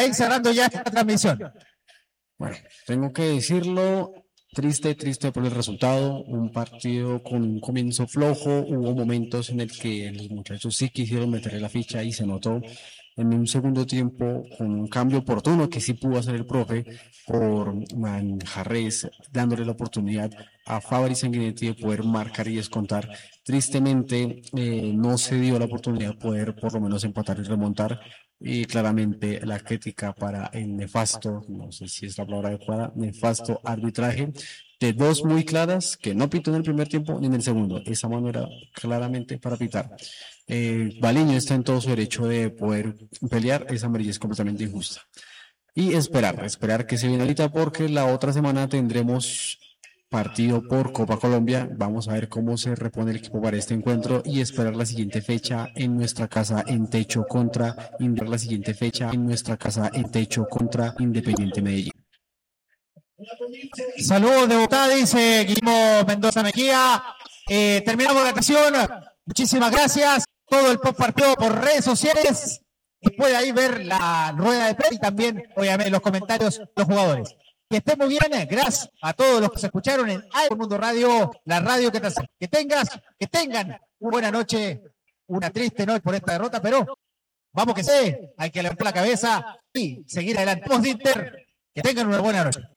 para ir cerrando ya esta transmisión. Bueno, tengo que decirlo, triste por el resultado, un partido con un comienzo flojo, hubo momentos en el que los muchachos sí quisieron meterle la ficha y se notó en un segundo tiempo con un cambio oportuno que sí pudo hacer el profe por Manjarres, dándole la oportunidad a Fabri Sanguinetti de poder marcar y descontar. Tristemente no se dio la oportunidad de poder por lo menos empatar y remontar. Y claramente la crítica para el nefasto, no sé si es la palabra adecuada, nefasto arbitraje de dos muy claras que no pitó en el primer tiempo ni en el segundo. Esa mano era claramente para pitar. Baliño está en todo su derecho de poder pelear, esa amarilla es completamente injusta. Y esperar que se viene ahorita porque la otra semana tendremos partido por Copa Colombia. Vamos a ver cómo se repone el equipo para este encuentro y esperar la siguiente fecha en nuestra casa en techo contra Independiente Medellín. Saludos de Bogotá, dice Guillermo Mendoza Mejía. Terminamos la acción. Muchísimas gracias. Todo el post partido por redes sociales. Y puede ahí ver la rueda de prensa y también, obviamente, los comentarios de los jugadores. Que estén muy bien. Gracias a todos los que se escucharon en Aire Mundo Radio, la radio que te hace. Que tengan una buena noche, una triste noche por esta derrota, pero vamos que sé, hay que levantar la cabeza y seguir adelante. Vamos, Inter, que tengan una buena noche.